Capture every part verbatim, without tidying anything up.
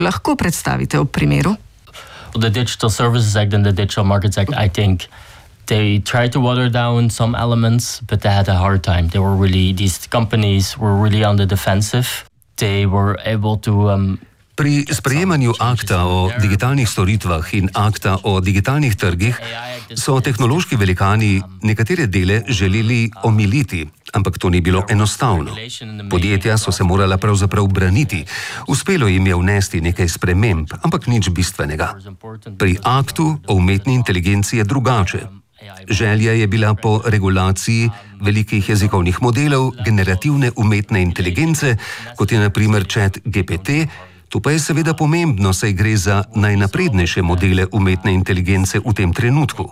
Lahko predstavite ob primeru? The Digital Services Act and the Digital Markets Act, I think they tried to water down some elements, but they had a hard time. They were really, these companies were really on the defensive. They were able to... Um, Pri sprejemanju akta o digitalnih storitvah in akta o digitalnih trgih so tehnološki velikani nekatere dele želeli omiliti, ampak to ni bilo enostavno. Podjetja so se morala pravzaprav braniti. Uspelo jim je vnesti nekaj sprememb, ampak nič bistvenega. Pri aktu o umetni inteligenci je drugače. Želja je bila po regulaciji velikih jezikovnih modelov generativne umetne inteligence, kot je na primer Chat G P T. To pa je seveda pomembno, saj gre za najnaprednejše modele umetne inteligence v tem trenutku.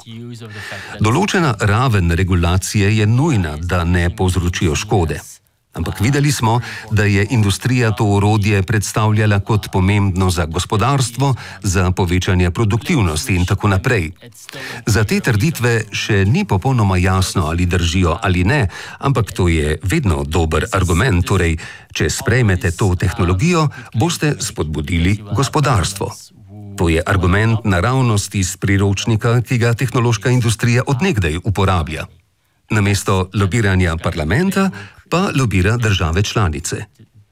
Določena raven regulacije je nujna, da ne povzročijo škode. Ampak videli smo, da je industrija to orodje predstavljala kot pomembno za gospodarstvo, za povečanje produktivnosti in tako naprej. Za te trditve še ni popolnoma jasno, ali držijo ali ne, ampak to je vedno dober argument, torej, če sprejmete to tehnologijo, boste spodbudili gospodarstvo. To je argument naravnost iz priročnika, ki ga tehnološka industrija od nekdaj uporablja. Namesto lobiranja parlamenta pa lobira države članice.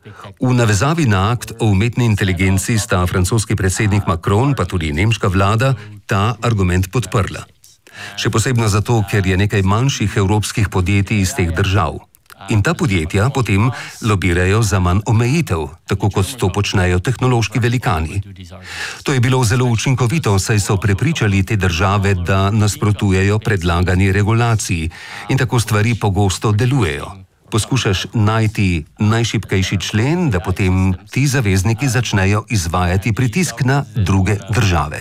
V navezavi na akt o umetni inteligenci sta francoski predsednik Macron pa tudi nemška vlada ta argument podprla. Še posebno zato, ker je nekaj manjših evropskih podjetij iz teh držav. In ta podjetja potem lobirajo za manj omejitev, tako kot to počnejo tehnološki velikani. To je bilo zelo učinkovito, saj so prepričali te države, da nasprotujejo predlagani regulaciji in tako stvari pogosto delujejo. Poskušaš najti najšibkejši člen, da potem ti zavezniki začnejo izvajati pritisk na druge države.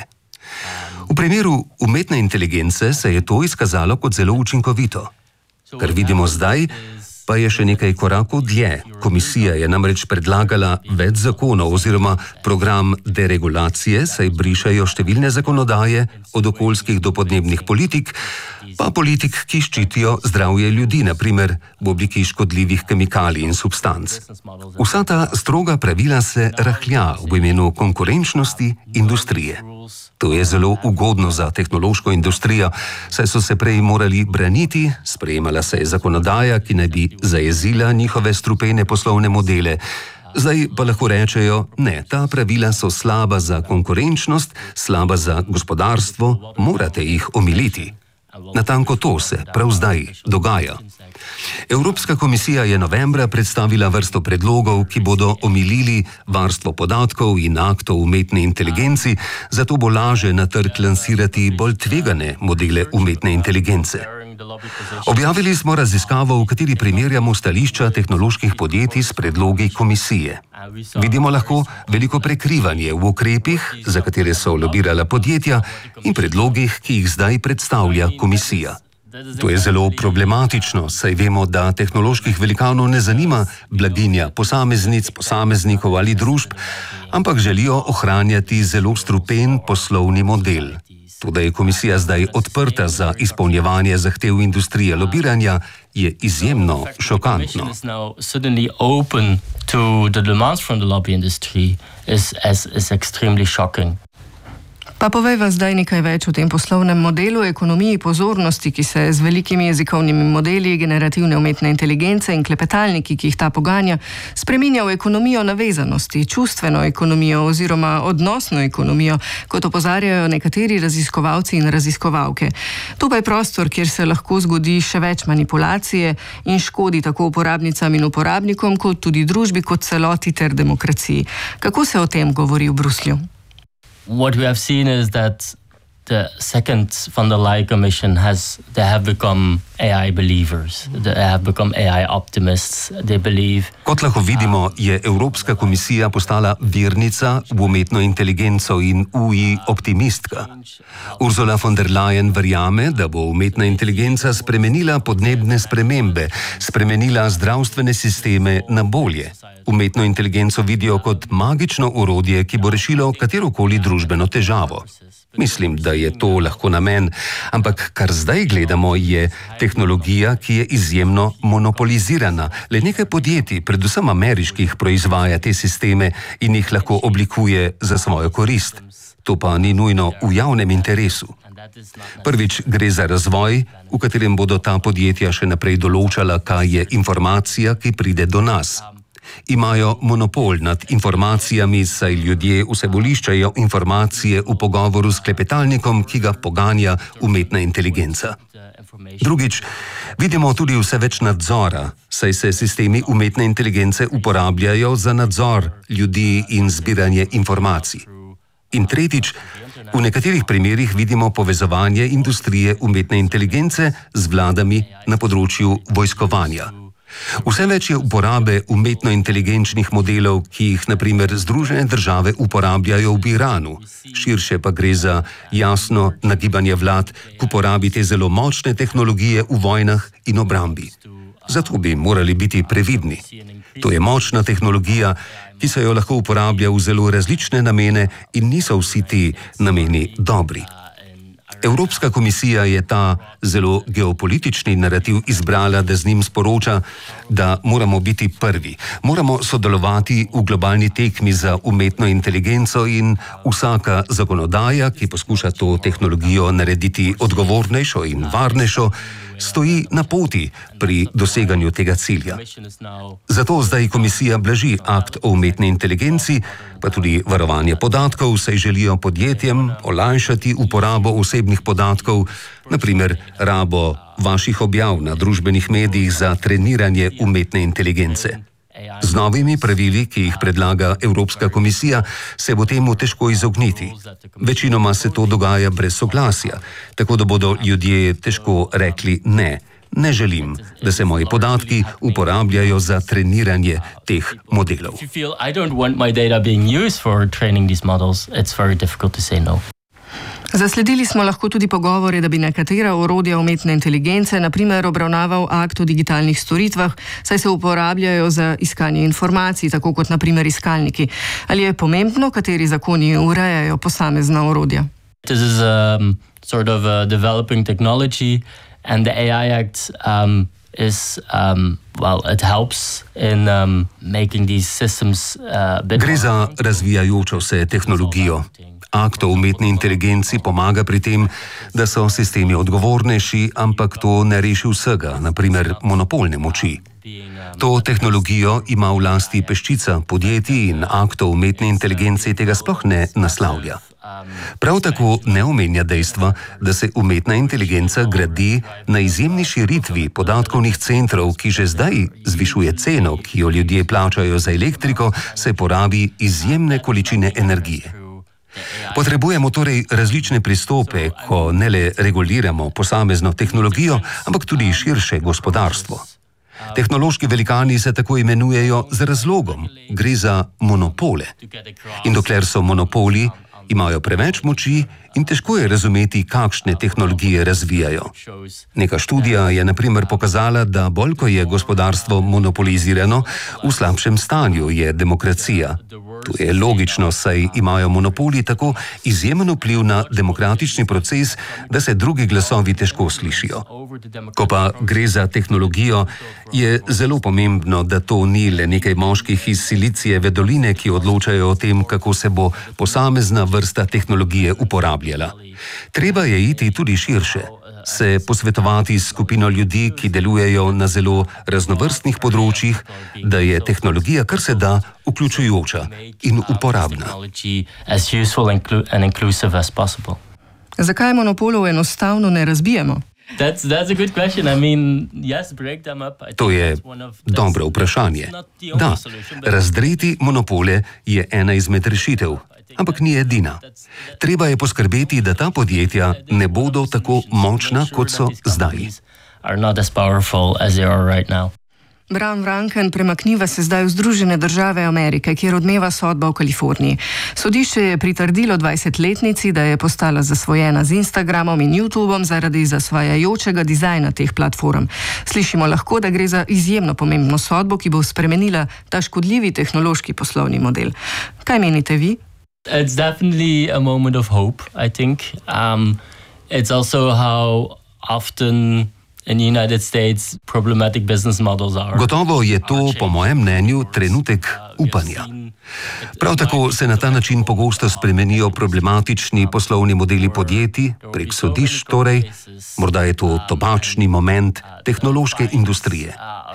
V primeru umetne inteligence se je to izkazalo kot zelo učinkovito. Kar vidimo zdaj, pa je še nekaj korakov dlje. Komisija je namreč predlagala več zakonov oziroma program deregulacije, saj brišajo številne zakonodaje od okoljskih do podnebnih politik, pa politik, ki ščitijo zdravje ljudi, na primer v obliki škodljivih kemikalij in substanc. Vsa ta stroga pravila se rahlja v imenu konkurenčnosti industrije. To je zelo ugodno za tehnološko industrijo, saj so se prej morali braniti, sprejemala se je zakonodaja, ki naj bi zajezila njihove strupene poslovne modele. Zdaj pa lahko rečejo, ne, ta pravila so slaba za konkurenčnost, slaba za gospodarstvo, morate jih omiliti. Natanko to se prav zdaj dogaja. Evropska komisija je novembra predstavila vrsto predlogov, ki bodo omilili varstvo podatkov in akt o umetni inteligenci, zato bo laže na trg lansirati bolj tvegane modele umetne inteligence. Objavili smo raziskavo, v kateri primerjamo stališča tehnoloških podjetij s predlogi komisije. Vidimo lahko veliko prekrivanje v ukrepih, za katere so lobirala podjetja, in predlogih, ki jih zdaj predstavlja komisija. To je zelo problematično, saj vemo, da tehnoloških velikanov ne zanima blaginja posameznic, posameznikov ali družb, ampak želijo ohranjati zelo strupen poslovni model. To, da je komisija zdaj odprta za izpolnjevanje zahtev industrije lobiranja, je izjemno šokantno. Pa povejva zdaj nekaj več o tem poslovnem modelu, ekonomiji pozornosti, ki se z velikimi jezikovnimi modeli, generativne umetne inteligence in klepetalniki, ki jih ta poganja, spreminja v ekonomijo navezanosti, čustveno ekonomijo oziroma odnosno ekonomijo, kot opozarjajo nekateri raziskovalci in raziskovalke. To pa je prostor, kjer se lahko zgodi še več manipulacije in škodi tako uporabnicam in uporabnikom, kot tudi družbi kot celoti ter demokraciji. Kako se o tem govori v Bruslju? What we have seen is that the second von der Leyen Commission has, they have become A I believers. They have become A I optimists. They believe. Kot lahko vidimo, je Evropska komisija postala vernica v umetno inteligenco in U I optimistka. Ursula von der Leyen verjame, da bo umetna inteligenca spremenila podnebne spremembe, spremenila zdravstvene sisteme na bolje. Umetno inteligenco vidijo kot magično orodje, ki bo rešilo katerokoli družbeno težavo. Mislim, da je to lahko namen, ampak kar zdaj gledamo, je tehnologija, ki je izjemno monopolizirana. Le nekaj podjetij, predvsem ameriških, proizvaja te sisteme in jih lahko oblikuje za svojo korist. To pa ni nujno v javnem interesu. Prvič gre za razvoj, v katerem bodo ta podjetja še naprej določala, kaj je informacija, ki pride do nas. Imajo monopol nad informacijami, saj ljudje vse bolj iščejo informacije v pogovoru s klepetalnikom, ki ga poganja umetna inteligenca. Drugič, vidimo tudi vse več nadzora, saj se sistemi umetne inteligence uporabljajo za nadzor ljudi in zbiranje informacij. In tretjič, v nekaterih primerih vidimo povezovanje industrije umetne inteligence z vladami na področju vojskovanja. Vse več je uporabe umetno-inteligenčnih modelov, ki jih na primer Združene države uporabljajo v Iranu. Širše pa gre za jasno nagibanje vlad k uporabi te zelo močne tehnologije v vojnah in obrambi. Zato bi morali biti previdni. To je močna tehnologija, ki se jo lahko uporablja v zelo različne namene in niso vsi ti nameni dobri. Evropska komisija je ta zelo geopolitični narativ izbrala, da z njim sporoča, da moramo biti prvi. Moramo sodelovati v globalni tekmi za umetno inteligenco in vsaka zakonodaja, ki poskuša to tehnologijo narediti odgovornejšo in varnejšo, stoji na poti pri doseganju tega cilja. Zato zdaj komisija blaži akt o umetni inteligenci, pa tudi varovanje podatkov, saj želijo podjetjem olajšati uporabo osebnih podatkov, na primer rabo vaših objav na družbenih medijih za treniranje umetne inteligence. Z novimi pravili, ki jih predlaga Evropska komisija, se bo temu težko izogniti. Večinoma se to dogaja brez soglasja, tako da bodo ljudje težko rekli ne. Ne želim, da se moji podatki uporabljajo za treniranje teh modelov. Zasledili smo lahko tudi pogovore, da bi nekatera orodja umetne inteligence, na primer, obravnaval akt o digitalnih storitvah, saj se uporabljajo za iskanje informacij, tako kot na primer iskalniki. Ali je pomembno, kateri zakoni urejajo posamezna orodja? This is um, sort of a developing technology and the A I Act um, is, um, well, it helps in um, making these systems uh, a bit more... Gre za razvijajočo se tehnologijo. Akt o umetni inteligenci pomaga pri tem, da so sistemi odgovornejši, ampak to ne reši vsega, na primer monopolne moči. To tehnologijo ima v lasti peščica podjetij in akt o umetni inteligenci tega sploh ne naslavlja. Prav tako ne omenja dejstva, da se umetna inteligenca gradi na izjemni širitvi podatkovnih centrov, ki že zdaj zvišuje ceno, ki jo ljudje plačajo za elektriko, se porabi izjemne količine energije. Potrebujemo torej različne pristope, ko ne le reguliramo posamezno tehnologijo, ampak tudi širše gospodarstvo. Tehnološki velikani se tako imenujejo z razlogom, gre za monopole. In dokler so monopoli, imajo preveč moči in težko je razumeti, kakšne tehnologije razvijajo. Neka študija je na primer pokazala, da bolj ko je gospodarstvo monopolizirano, v slabšem stanju je demokracija. To je logično, saj imajo monopoli tako izjemen vpliv na demokratični proces, da se drugi glasovi težko slišijo. Ko pa gre za tehnologijo, je zelo pomembno, da to ni le nekaj moških iz Silicijeve doline, ki odločajo o tem, kako se bo posamezna vrsta tehnologije uporabljala. Treba je iti tudi širše, se posvetovati s skupino ljudi, ki delujejo na zelo raznovrstnih področjih, da je tehnologija kar se da vključujoča in uporabna. Zakaj monopolov enostavno ne razbijemo? That's, that's a good question. I mean, yes, break them up. I To je dobro vprašanje. Da, razdreti monopole je ena izmed rešitev, ampak ni edina. Treba je poskrbeti, da ta podjetja ne bodo tako močna, kot so zdaj. Bram Vranken, premakniva se zdaj v Združene države Amerike, kjer odmeva sodba v Kaliforniji. Sodišče je pritrdilo dvajsetletnici, da je postala zasvojena z Instagramom in YouTubom zaradi zasvajajočega dizajna teh platform. Slišimo lahko, da gre za izjemno pomembno sodbo, ki bo spremenila ta škodljivi tehnološki poslovni model. Kaj menite vi? It's definitely a moment of hope, I think. Um, it's also how often in the United States problematic business models are. Gotovo je to, po mojem mnenju, trenutek upanja. Prav tako se na ta način pogosto spremenijo problematični poslovni modeli podjetij, prek sodišč torej, morda je to tobačni moment tehnološke industrije.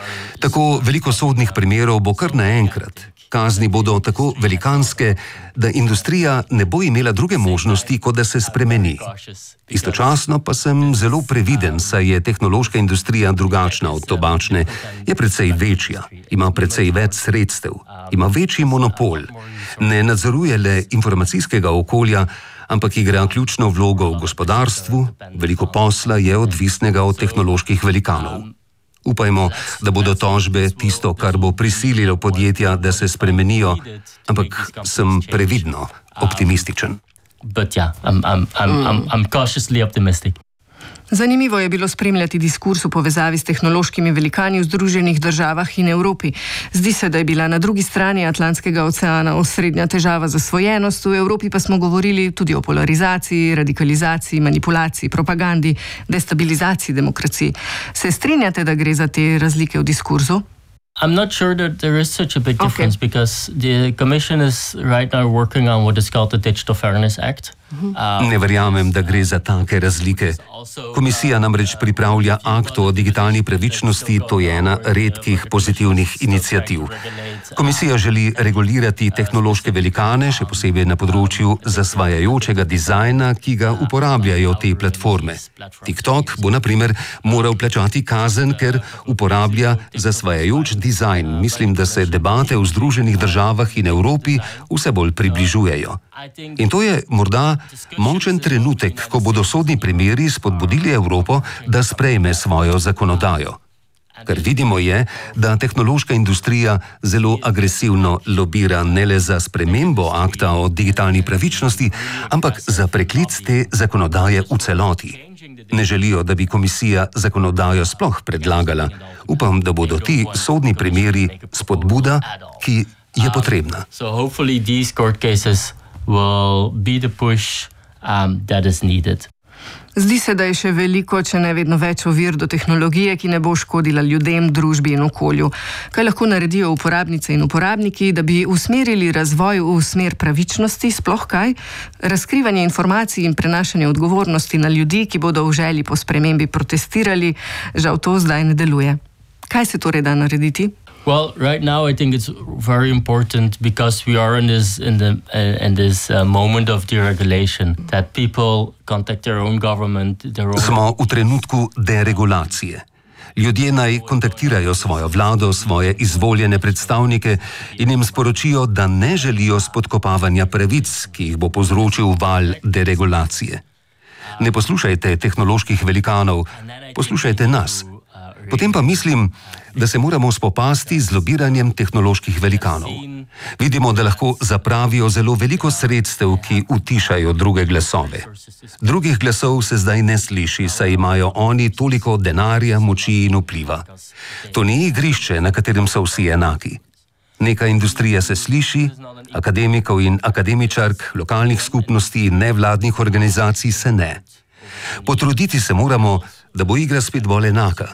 Tako veliko sodnih primerov bo kar naenkrat. Kazni bodo tako velikanske, da industrija ne bo imela druge možnosti, kot da se spremeni. Istočasno pa sem zelo previden, saj je tehnološka industrija drugačna od tobačne, je precej večja, ima precej več sredstev, ima večji monopol, ne nadzoruje le informacijskega okolja, ampak igra ključno vlogo v gospodarstvu, veliko posla je odvisnega od tehnoloških velikanov. Upajmo, da bodo tožbe tisto, kar bo prisililo podjetja, da se spremenijo, ampak sem previdno optimističen. But yeah, I'm, I'm, I'm, I'm, I'm cautiously optimistic. Zanimivo je bilo spremljati diskurs v povezavi s tehnološkimi velikani v Združenih državah in Evropi. Zdi se, da je bila na drugi strani Atlantskega oceana osrednja težava zasvojenost, v Evropi pa smo govorili tudi o polarizaciji, radikalizaciji, manipulaciji, propagandi, destabilizaciji demokracij. Se strinjate, da gre za te razlike v diskurzu? I'm not sure that there is such a big difference okay. because the Commission is right now working on what is called the Digital Fairness Act. Uh, ne verjamem, da gre za take razlike. Komisija namreč pripravlja akt o digitalni pravičnosti, to je ena redkih pozitivnih iniciativ. Komisija želi regulirati tehnološke velikane, še posebej na področju zasvajajočega dizajna, ki ga uporabljajo te platforme. TikTok bo na primer moral plačati kazen, ker uporablja zasvajajoč dizajn. Mislim, da se debate v Združenih državah in Evropi vse bolj približujejo. In to je morda močen trenutek, ko bodo sodni primeri spodbudili Evropo, da sprejme svojo zakonodajo. Kar vidimo je, da tehnološka industrija zelo agresivno lobira ne le za spremembo akta o digitalni pravičnosti, ampak za preklic te zakonodaje v celoti. Ne želijo, da bi komisija zakonodajo sploh predlagala. Upam, da bodo ti sodni primeri spodbuda, ki je potrebna. So hopefully these court cases will be the push um, that is needed. Zdi se, da je še veliko, če ne vedno več ovir do tehnologije, ki ne bo škodila ljudem, družbi in okolju. Kaj lahko naredijo uporabnice in uporabniki, da bi usmerili razvoj v smer pravičnosti, sploh kaj? Razkrivanje informacij in prenašanje odgovornosti na ljudi, ki bodo v želji po spremembi protestirali, žal to zdaj ne deluje. Kaj se torej da narediti? Well, right now I think it's very important because we are in this in the uh, in this uh, moment of deregulation that people contact their own government, their own. Smo v trenutku deregulacije. Ljudje naj kontaktirajo svojo vlado, svoje izvoljene predstavnike in jim sporočijo, da ne želijo spodkopavanja pravic, ki jih bo povzročil val deregulacije. Ne poslušajte tehnoloških velikanov, poslušajte nas. Potem pa mislim, da se moramo spopasti z lobiranjem tehnoloških velikanov. Vidimo, da lahko zapravijo zelo veliko sredstev, ki utišajo druge glasove. Drugih glasov se zdaj ne sliši, saj imajo oni toliko denarja, moči in vpliva. To ni igrišče, na katerem so vsi enaki. Neka industrija se sliši, akademikov in akademičark, lokalnih skupnosti in nevladnih organizacij se ne. Potruditi se moramo, da bo igra spet bolj enaka.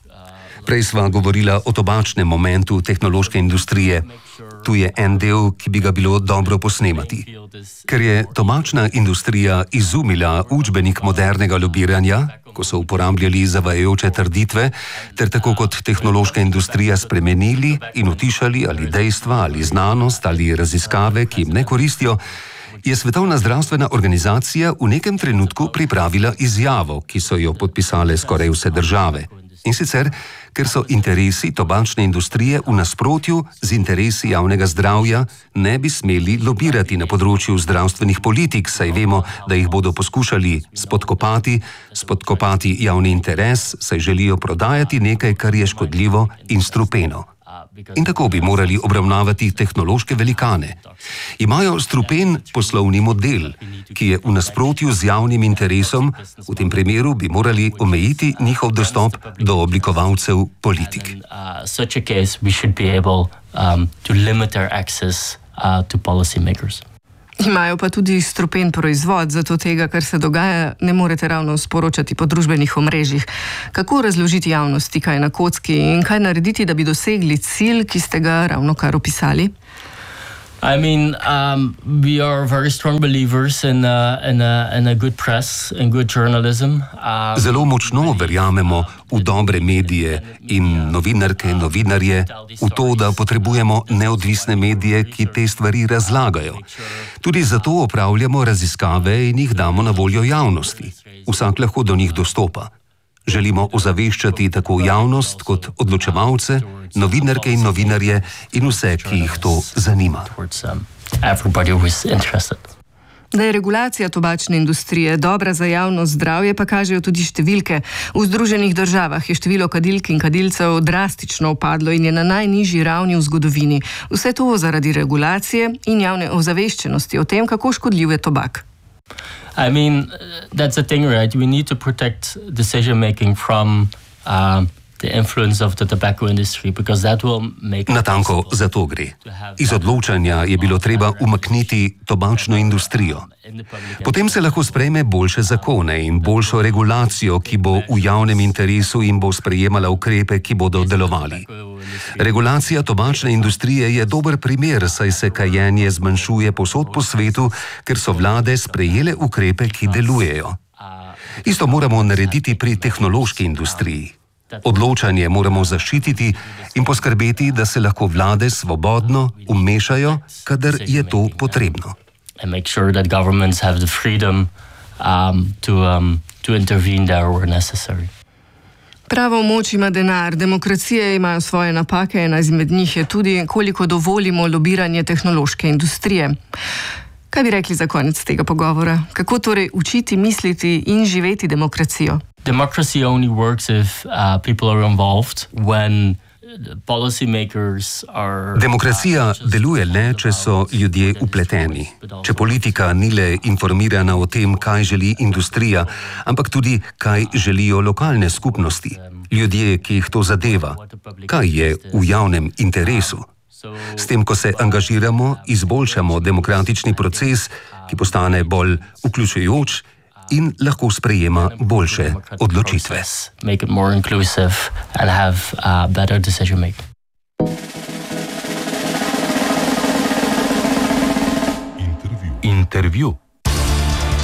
Prej sva govorila o tobačnem momentu tehnološke industrije. Tu je en del, ki bi ga bilo dobro posnemati. Ker je tobačna industrija izumila učbenik modernega lobiranja, ko so uporabljali zavajajoče trditve, ter tako kot tehnološka industrija spremenili in utišali ali dejstva, ali znanost, ali raziskave, ki jim ne koristijo, je Svetovna zdravstvena organizacija v nekem trenutku pripravila izjavo, ki so jo podpisale skoraj vse države. In sicer, ker so interesi tobačne industrije v nasprotju z interesi javnega zdravja, ne bi smeli lobirati na področju zdravstvenih politik, saj vemo, da jih bodo poskušali spodkopati, spodkopati javni interes, saj želijo prodajati nekaj, kar je škodljivo in strupeno. In tako bi morali obravnavati tehnološke velikane. Imajo strupen poslovni model, ki je v nasprotju z javnim interesom, v tem primeru bi morali omejiti njihov dostop do oblikovalcev politik. Imajo pa tudi strupen proizvod, zato tega, kar se dogaja, ne morete ravno sporočati po družbenih omrežjih. Kako razložiti javnosti, kaj je na kocki in kaj narediti, da bi dosegli cilj, ki ste ga ravno kar opisali? I mean, um, we are very strong believers in a, in a, in a good press and good journalism. Um, Zelo močno verjamemo v dobre medije in novinarke in novinarje, v to, da potrebujemo neodvisne medije, ki te stvari razlagajo. Tudi zato opravljamo raziskave in jih damo na voljo javnosti. Vsak lahko do njih dostopa. Želimo ozaveščati tako javnost kot odločevalce, novinarke in novinarje in vse, ki jih to zanima. Da je regulacija tobačne industrije dobra za javno zdravje, pa kažejo tudi številke. V Združenih državah je število kadilk in kadilcev drastično upadlo in je na najnižji ravni v zgodovini. Vse to zaradi regulacije in javne ozaveščenosti o tem, kako škodljiv je tobak. I mean, that's the thing, right? We need to protect decision making from uh, the influence of the tobacco industry, because that will make. Natanko za to gre. Iz odločanja je bilo treba umakniti tobačno industrijo. Potem se lahko sprejme boljše zakone in boljšo regulacijo, ki bo v javnem interesu in bo sprejemala ukrepe, ki bodo delovali. Regulacija tobačne industrije je dober primer, saj se kajenje zmanjšuje povsod po svetu, ker so vlade sprejele ukrepe, ki delujejo. Isto moramo narediti pri tehnološki industriji. Odločanje moramo zaščititi in poskrbeti, da se lahko vlade svobodno vmešajo, kadar je to potrebno. And make sure that governments have the freedom um, to, um, to intervene there where necessary. Pravo moč ima denar, demokracije imajo svoje napake, ena izmed njih je tudi, koliko dovolimo lobiranje tehnološke industrije. Kaj bi rekli za konec tega pogovora? Kako torej učiti, misliti in živeti demokracijo? Democracy only works if uh, people are involved when Demokracija deluje le, če so ljudje vpleteni. Če politika ni le informirana o tem, kaj želi industrija, ampak tudi, kaj želijo lokalne skupnosti, ljudje, ki jih to zadeva, kaj je v javnem interesu. S tem, ko se angažiramo, izboljšamo demokratični proces, ki postane bolj vključujoč in lahko sprejema boljše odločitve. Make it more inclusive and have uh, better decision making. Intervju. Intervju.